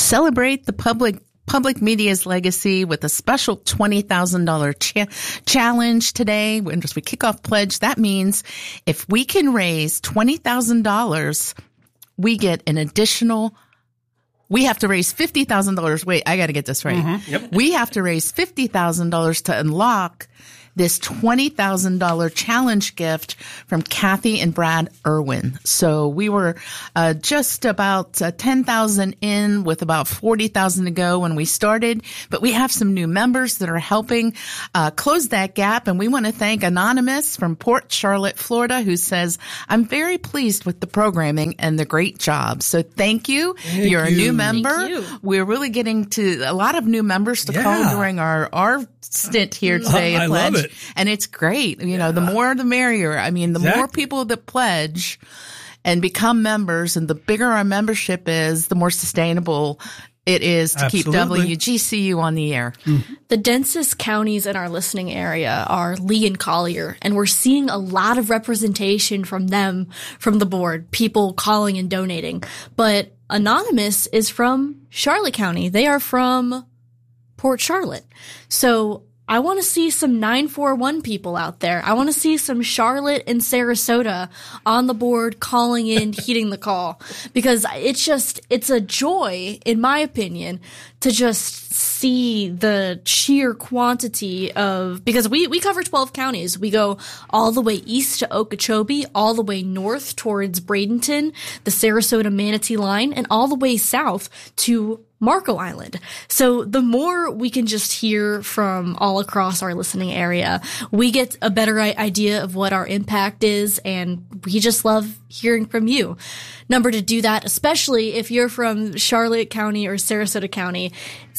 celebrate the public media's legacy with a special $20,000 challenge today. As we kick off pledge, that means if we can raise $20,000, we get an additional. We have to raise $50,000. Wait, I got to get this right. Mm-hmm. Yep. We have to raise $50,000 to unlock this $20,000 challenge gift from Kathy and Brad Irwin. So we were just about 10,000 in with about 40,000 to go when we started. But we have some new members that are helping close that gap. And we want to thank Anonymous from Port Charlotte, Florida, who says, I'm very pleased with the programming and the great job. So thank you. You're a new member. We're really getting to a lot of new members to call during our stint here today. I love it. And it's great. You know, the more the merrier. I mean, the more people that pledge and become members and the bigger our membership is, the more sustainable it is to keep WGCU on the air. The densest counties in our listening area are Lee and Collier, and we're seeing a lot of representation from them, from the board, people calling and donating. But Anonymous is from Charlotte County. They are from Port Charlotte. So I want to see some 941 people out there. I want to see some Charlotte and Sarasota on the board calling in, heeding the call, because it's a joy, in my opinion, to just see the sheer quantity of, because we cover 12 counties. We go all the way east to Okeechobee, all the way north towards Bradenton, the Sarasota Manatee line, and all the way south to Marco Island. So the more we can just hear from all across our listening area, we get a better idea of what our impact is, and we just love hearing from you. Number to do that, especially if you're from Charlotte County or Sarasota County, it's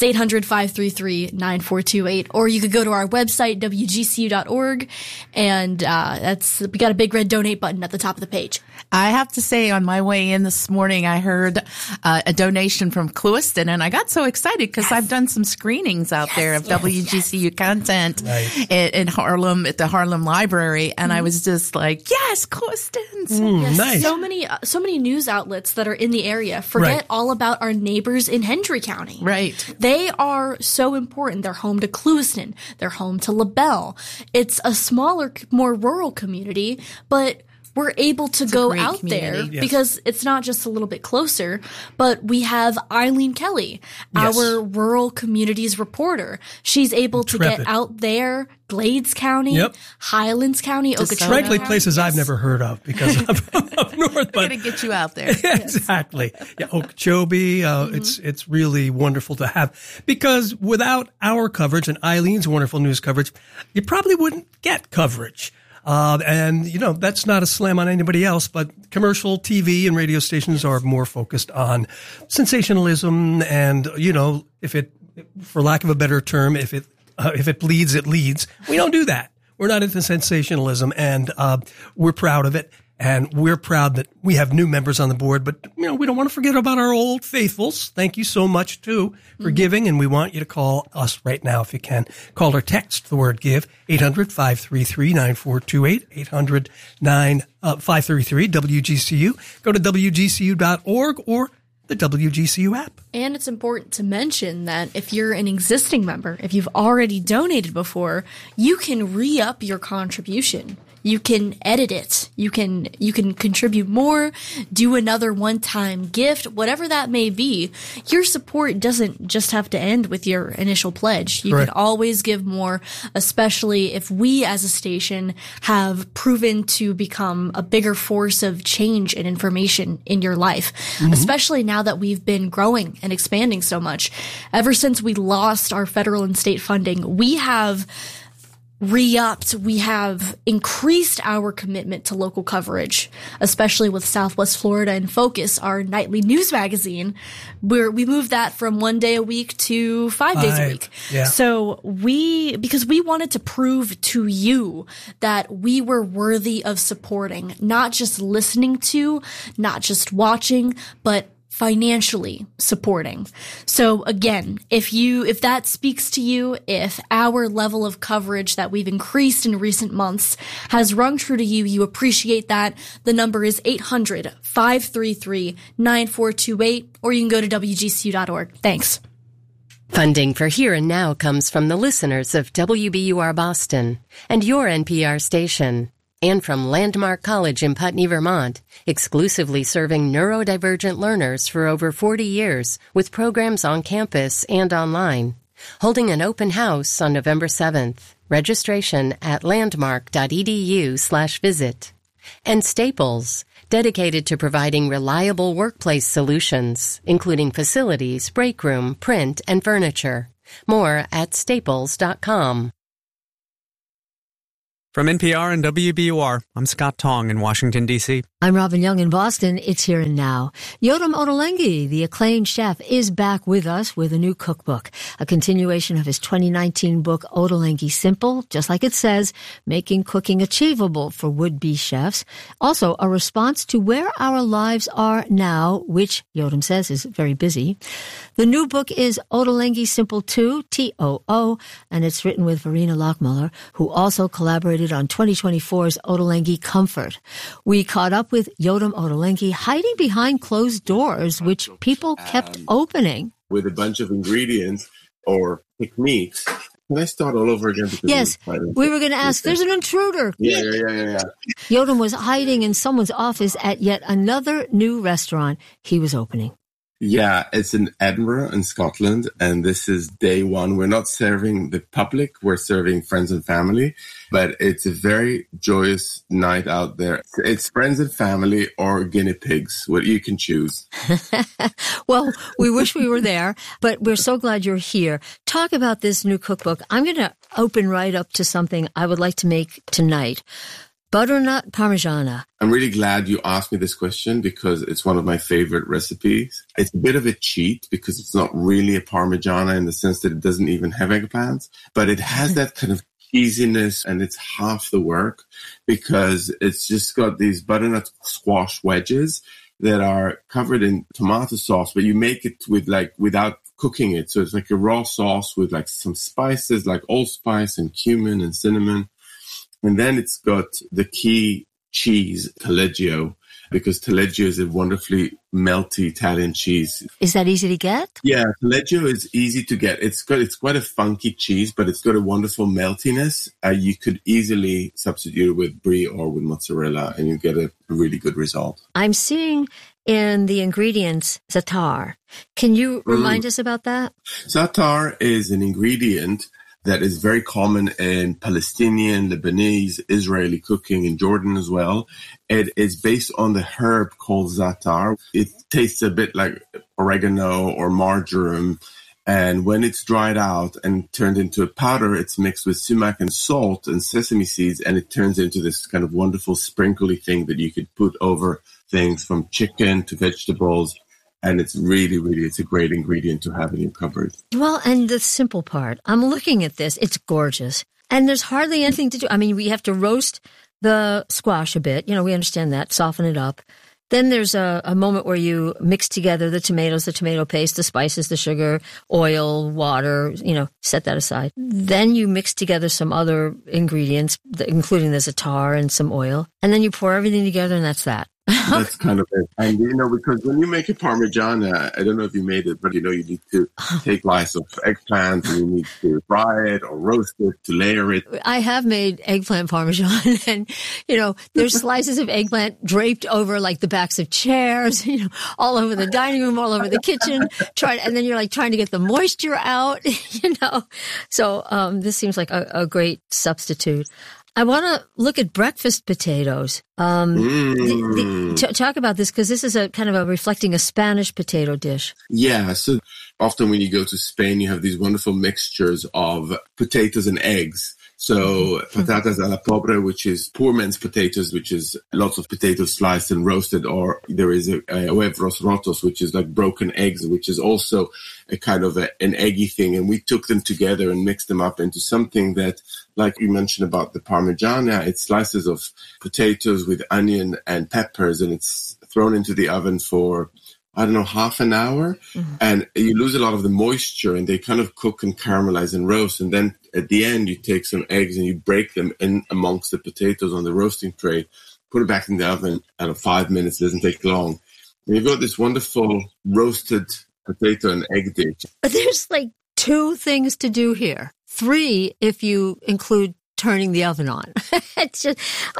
800-533-9428, or you could go to our website, wgcu.org, and we got a big red donate button at the top of the page. I have to say, on my way in this morning, I heard a donation from Clewiston, and I got so excited because I've done some screenings out there of WGCU content in Harlem at the Harlem Library, and I was just like, yes, Clewiston's. Nice. So many news outlets that are in the area forget all about our neighbors in Hendry County. Right. They are so important. They're home to Clewiston. They're home to LaBelle. It's a smaller, more rural community, but we're able to go out there because it's not just a little bit closer, but we have Eileen Kelly, our rural communities reporter. She's able to get out there, Glades County, Highlands County, Okeechobee. Frankly, places I've never heard of because I'm up north. But I'm going to get you out there. Exactly. Yeah, Okeechobee, it's really wonderful to have, because without our coverage and Eileen's wonderful news coverage, you probably wouldn't get coverage. And, you know, that's not a slam on anybody else, but commercial TV and radio stations are more focused on sensationalism and, you know, for lack of a better term, if it bleeds, it leads. We don't do that. We're not into sensationalism, and we're proud of it. And we're proud that we have new members on the board, but, you know, we don't want to forget about our old faithfuls. Thank you so much, too, for giving. And we want you to call us right now if you can. Call or text the word GIVE, 800-533-9428, 800-533-WGCU. Go to WGCU.org or the WGCU app. And it's important to mention that if you're an existing member, if you've already donated before, you can re-up your contribution. You can edit it. You can contribute more, do another one-time gift, whatever that may be. Your support doesn't just have to end with your initial pledge. You can always give more, especially if we as a station have proven to become a bigger force of change and information in your life, especially now that we've been growing and expanding so much. Ever since we lost our federal and state funding, we have re-upped, we have increased our commitment to local coverage, especially with Southwest Florida in Focus, our nightly news magazine, where we moved that from 1 day a week to 5 days a week. Yeah. So because we wanted to prove to you that we were worthy of supporting, not just listening to, not just watching, but financially supporting. So again, if that speaks to you, if our level of coverage that we've increased in recent months has rung true to you, you appreciate that, the number is 800-533-9428, or you can go to WGCU.org. Thanks. Funding for Here and Now comes from the listeners of WBUR Boston and your NPR station, and from Landmark College in Putney, Vermont, exclusively serving neurodivergent learners for over 40 years with programs on campus and online. Holding an open house on November 7th. Registration at landmark.edu/visit. And Staples, dedicated to providing reliable workplace solutions, including facilities, break room, print, and furniture. More at staples.com. From NPR and WBUR, I'm Scott Tong in Washington, D.C. I'm Robin Young in Boston. It's Here and Now. Yotam Ottolenghi, the acclaimed chef, is back with us with a new cookbook, a continuation of his 2019 book, Ottolenghi Simple, just like it says, making cooking achievable for would-be chefs. Also, a response to where our lives are now, which Yotam says is very busy. The new book is Ottolenghi Simple 2, T-O-O, and it's written with Verena Lockmuller, who also collaborated on 2024's Ottolenghi Comfort. We caught up with Yotam Ottolenghi hiding behind closed doors, which people kept opening. With a bunch of ingredients or techniques. Can I start all over again? Yes, we were going to ask. There's an intruder. Yeah. Yotam was hiding in someone's office at yet another new restaurant he was opening. Yeah, it's in Edinburgh in Scotland, and this is day one. We're not serving the public, we're serving friends and family, but it's a very joyous night out there. It's friends and family or guinea pigs, what you can choose. Well, we wish we were there, but we're so glad you're here. Talk about this new cookbook. I'm going to open right up to something I would like to make tonight. Butternut Parmigiana. I'm really glad you asked me this question because it's one of my favorite recipes. It's a bit of a cheat because it's not really a Parmigiana in the sense that it doesn't even have eggplants, but it has that kind of cheesiness, and it's half the work because it's just got these butternut squash wedges that are covered in tomato sauce, but you make it with without cooking it. So it's like a raw sauce with like some spices like allspice and cumin and cinnamon. And then it's got the key cheese, Taleggio, because Taleggio is a wonderfully melty Italian cheese. Is that easy to get? Yeah, Taleggio is easy to get. It's quite a funky cheese, but it's got a wonderful meltiness. You could easily substitute it with brie or with mozzarella, and you get a really good result. I'm seeing in the ingredients za'atar. Can you remind us about that? Za'atar is an ingredient that is very common in Palestinian, Lebanese, Israeli cooking, in Jordan as well. It is based on the herb called za'atar. It tastes a bit like oregano or marjoram. And when it's dried out and turned into a powder, it's mixed with sumac and salt and sesame seeds, and it turns into this kind of wonderful sprinkly thing that you could put over things from chicken to vegetables. And it's really, it's a great ingredient to have in your cupboard. Well, and the simple part, I'm looking at this. It's gorgeous. And there's hardly anything to do. I mean, we have to roast the squash a bit. We understand that, soften it up. Then there's a moment where you mix together the tomatoes, the tomato paste, the spices, the sugar, oil, water, set that aside. Then you mix together some other ingredients, including the za'atar and some oil. And then you pour everything together, and that's that. That's kind of it. And, because when you make a Parmigiana, I don't know if you made it, but, you need to take slice of eggplant and you need to fry it or roast it to layer it. I have made eggplant Parmesan and, there's slices of eggplant draped over like the backs of chairs, all over the dining room, all over the kitchen. And then you're trying to get the moisture out, So, this seems like a great substitute. I want to look at breakfast potatoes. Talk about this because this is a kind of reflecting a Spanish potato dish. Yeah. So often when you go to Spain, you have these wonderful mixtures of potatoes and eggs. So patatas a la pobre, which is poor man's potatoes, which is lots of potatoes sliced and roasted, or there is a huevos rotos, which is like broken eggs, which is also a kind of an eggy thing. And we took them together and mixed them up into something that, like you mentioned about the Parmigiana, it's slices of potatoes with onion and peppers, and it's thrown into the oven for I don't know, half an hour, and you lose a lot of the moisture, and they kind of cook and caramelize and roast. And then at the end, you take some eggs and you break them in amongst the potatoes on the roasting tray, put it back in the oven, and 5 minutes, doesn't take long. And you've got this wonderful roasted potato and egg dish. But there's like 2 things to do here. 3 if you include turning the oven on. It's just,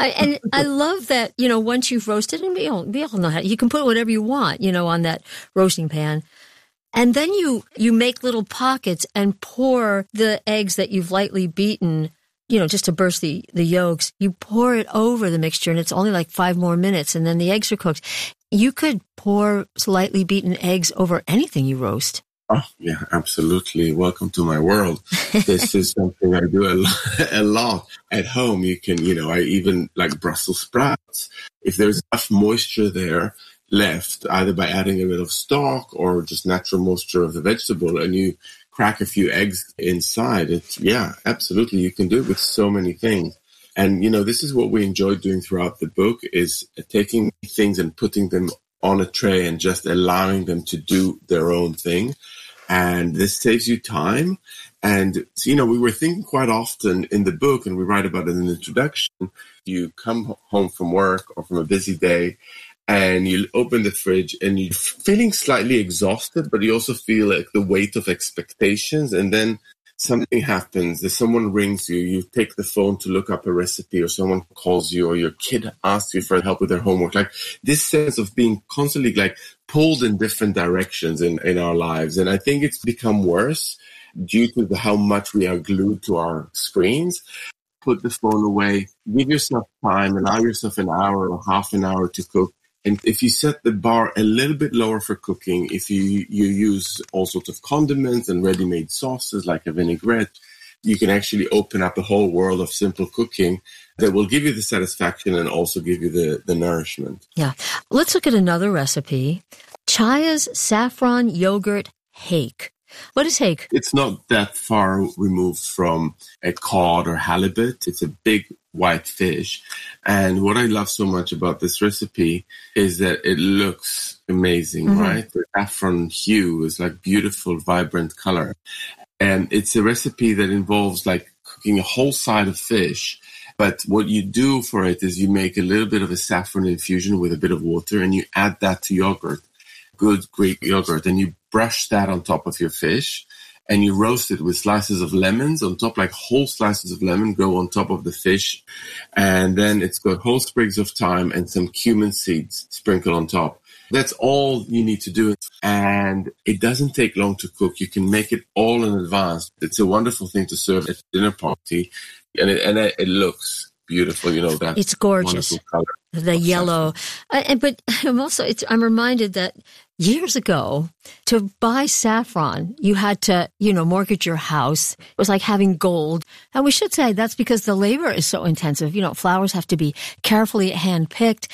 I love that, once you've roasted, and we all know how, you can put whatever you want, on that roasting pan. And then you make little pockets and pour the eggs that you've lightly beaten, just to burst the yolks. You pour it over the mixture, and it's only like 5 more minutes, and then the eggs are cooked. You could pour lightly beaten eggs over anything you roast. Oh, yeah, absolutely. Welcome to my world. This is something I do a lot at home. You can, I even like Brussels sprouts. If there's enough moisture there left, either by adding a bit of stock or just natural moisture of the vegetable, and you crack a few eggs inside it, yeah, absolutely. You can do it with so many things. And, this is what we enjoy doing throughout the book, is taking things and putting them on a tray and just allowing them to do their own thing. And this saves you time. And, we were thinking quite often in the book, and we write about it in the introduction, you come home from work or from a busy day, and you open the fridge and you're feeling slightly exhausted, but you also feel like the weight of expectations. And then something happens, if someone rings you, you take the phone to look up a recipe, or someone calls you, or your kid asks you for help with their homework. Like this sense of being constantly like pulled in different directions in our lives. And I think it's become worse due to how much we are glued to our screens. Put the phone away, give yourself time, allow yourself an hour or half an hour to cook. And if you set the bar a little bit lower for cooking, if you use all sorts of condiments and ready-made sauces like a vinaigrette, you can actually open up a whole world of simple cooking that will give you the satisfaction and also give you the nourishment. Yeah. Let's look at another recipe. Chaya's saffron yogurt hake. What is hake? It's not that far removed from a cod or halibut. It's a big white fish. And what I love so much about this recipe is that it looks amazing, right? The saffron hue is like beautiful, vibrant color. And it's a recipe that involves like cooking a whole side of fish. But what you do for it is you make a little bit of a saffron infusion with a bit of water, and you add that to yogurt, good Greek yogurt, and you brush that on top of your fish, and you roast it with slices of lemons on top, like whole slices of lemon go on top of the fish. And then it's got whole sprigs of thyme and some cumin seeds sprinkled on top. That's all you need to do. And it doesn't take long to cook. You can make it all in advance. It's a wonderful thing to serve at a dinner party. And it looks beautiful, that it's gorgeous. Wonderful color. The yellow. But I'm reminded that years ago, to buy saffron, you had to, mortgage your house. It was like having gold. And we should say that's because the labor is so intensive. Flowers have to be carefully hand-picked.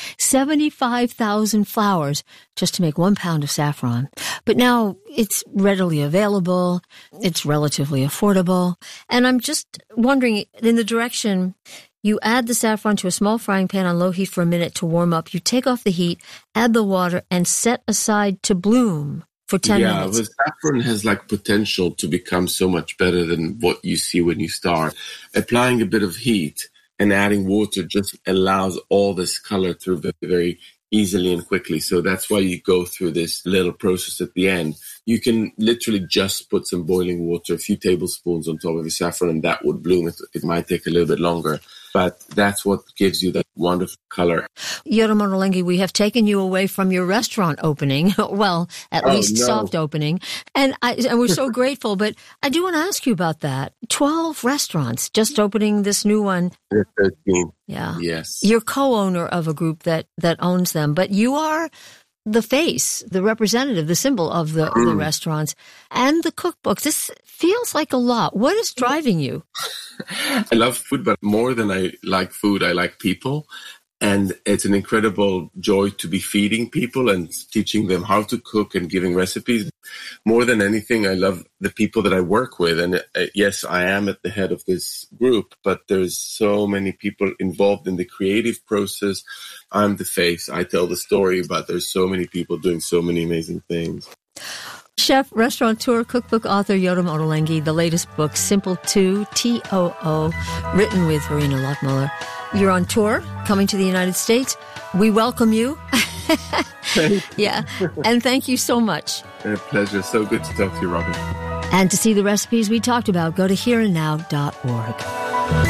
75,000 flowers just to make 1 pound of saffron. But now it's readily available. It's relatively affordable. And I'm just wondering, in the direction, you add the saffron to a small frying pan on low heat for a minute to warm up. You take off the heat, add the water, and set aside to bloom for 10 minutes. Yeah, the saffron has like potential to become so much better than what you see when you start. Applying a bit of heat and adding water just allows all this color through very, very easily and quickly. So that's why you go through this little process at the end. You can literally just put some boiling water, a few tablespoons on top of the saffron, and that would bloom. It might take a little bit longer, but that's what gives you that wonderful color. Yoram Ottolenghi, we have taken you away from your restaurant opening. Well, at least soft opening. And we're so grateful, but I do want to ask you about that. 12 restaurants just opening this new one. 13. Yeah. Yes. You're co-owner of a group that owns them, but you are the face, the representative, the symbol of the restaurants and the cookbook. This feels like a lot. What is driving you? I love food, but more than I like food, I like people. And it's an incredible joy to be feeding people and teaching them how to cook and giving recipes. More than anything, I love the people that I work with. And yes, I am at the head of this group, but there's so many people involved in the creative process. I'm the face. I tell the story, but there's so many people doing so many amazing things. Chef, restaurateur, cookbook author Yotam Ottolenghi, the latest book, Simple 2, T-O-O, written with Verena Lottmuller. You're on tour, coming to the United States. We welcome you. Yeah, and thank you so much. A pleasure. So good to talk to you, Robin. And to see the recipes we talked about, go to hereandnow.org.